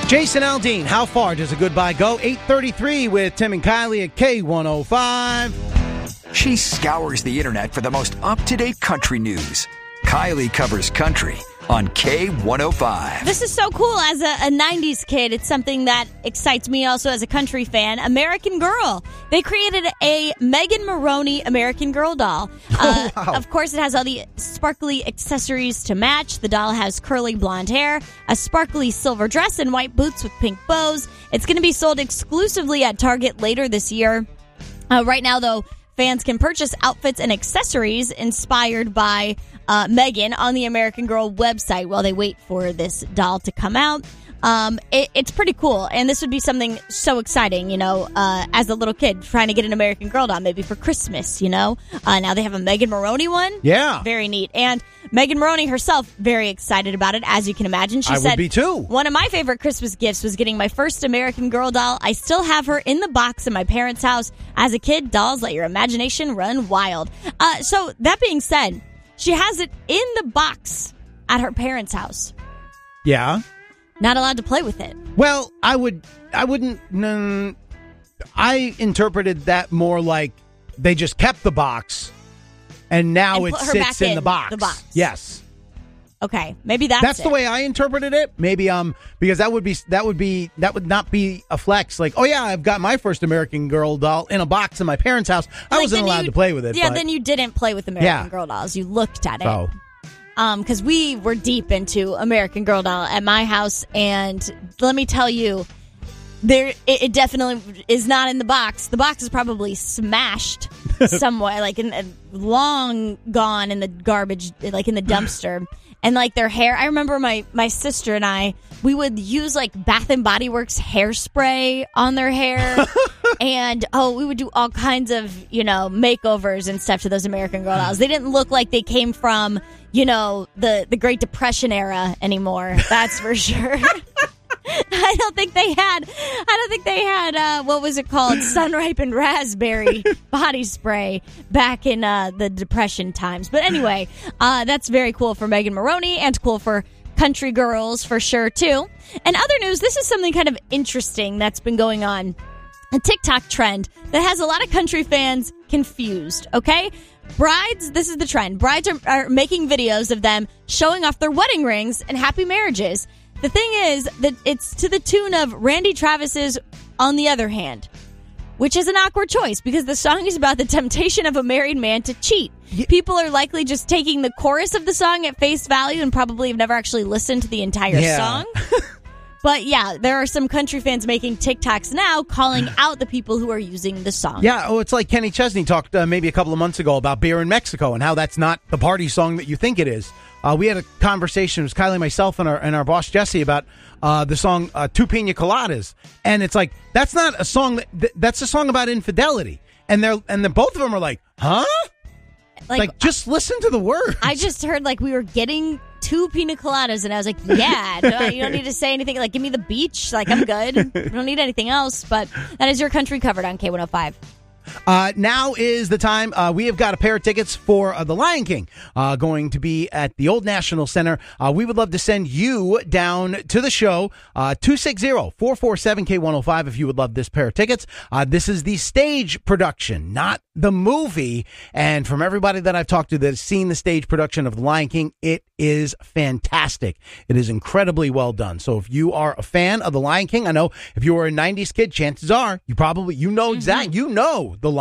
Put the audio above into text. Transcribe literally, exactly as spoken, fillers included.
Jason Aldean, how far does a goodbye go? eight thirty-three with Tim and Kylie at K one oh five. She scours the internet for the most up-to-date country news. Kylie covers country on K one oh five. This is so cool. As a, a nineties kid, it's something that excites me also as a country fan. American Girl. They created a Megan Maroney American Girl doll. Uh, oh, wow. Of course, it has all the sparkly accessories to match. The doll has curly blonde hair, a sparkly silver dress, and white boots with pink bows. It's going to be sold exclusively at Target later this year. Uh, right now, though, fans can purchase outfits and accessories inspired by uh, Megan on the American Girl website while they wait for this doll to come out. Um, it, it's pretty cool, and this would be something so exciting, you know, uh, as a little kid trying to get an American Girl doll, maybe for Christmas, you know. Uh, now they have a Megan Maroney one. Yeah. Very neat. And Megan Maroney herself, very excited about it, as you can imagine. She I said, would be too. One of my favorite Christmas gifts was getting my first American Girl doll. I still have her in the box in my parents' house. As a kid, dolls let your imagination run wild. Uh, so, that being said, she has it in the box at her parents' house. Yeah. Not allowed to play with it. Well, I would, I wouldn't, mm, I interpreted that more like they just kept the box and now And it put her sits back in in the box. the box. Yes. Okay, maybe that's That's it. the way I interpreted it. Maybe um because that would be that would be that would not be a flex. Like, oh yeah, I've got my first American Girl doll in a box in my parents' house. I Like, wasn't then allowed you- to play with it. Yeah, but, then you didn't play with American Yeah. Girl dolls. You looked at it. so Um, because we were deep into American Girl doll at my house, and let me tell you, there it, it definitely is not in the box. The box is probably smashed somewhere, like in, in long gone in the garbage, like in the dumpster. And like their hair, I remember my my sister and I, we would use like Bath and Body Works hairspray on their hair. And, oh, we would do all kinds of, you know, makeovers and stuff to those American Girl dolls. They didn't look like they came from, you know, the, the Great Depression era anymore. That's for sure. I don't think they had, I don't think they had, uh, what was it called? Sun-ripened raspberry body spray back in uh, the Depression times. But anyway, uh, that's very cool for Megan Maroney and cool for country girls for sure, too. And other news, this is something kind of interesting that's been going on. A TikTok trend that has a lot of country fans confused, okay? Brides, this is the trend. Brides are, are making videos of them showing off their wedding rings and happy marriages. The thing is that it's to the tune of Randy Travis's On the Other Hand, which is an awkward choice because the song is about the temptation of a married man to cheat. Yeah. People are likely just taking the chorus of the song at face value and probably have never actually listened to the entire yeah. song. But yeah, there are some country fans making TikToks now calling out the people who are using the song. Yeah, oh, it's like Kenny Chesney talked uh, maybe a couple of months ago about beer in Mexico and how that's not the party song that you think it is. Uh, we had a conversation with Kylie, myself, and our and our boss Jesse about uh, the song uh, "Two Pina Coladas," and it's like that's not a song that th- that's a song about infidelity, and they're and then both of them are like, huh? Like, like just listen to the words. I just heard like we were getting two pina coladas, and I was like, yeah, no, you don't need to say anything. Like, give me the beach. Like, I'm good. We don't need anything else. But that is your country covered on K one oh five. Uh, now is the time. Uh, we have got a pair of tickets for uh, The Lion King uh, going to be at the Old National Center. Uh, we would love to send you down to the show. Uh, two six zero, four four seven, K one oh five if you would love this pair of tickets. Uh, this is the stage production, not the movie. And from everybody that I've talked to that has seen the stage production of The Lion King, it is fantastic. It is incredibly well done. So if you are a fan of The Lion King, I know if you were a nineties kid, chances are you probably, you know exactly, you know The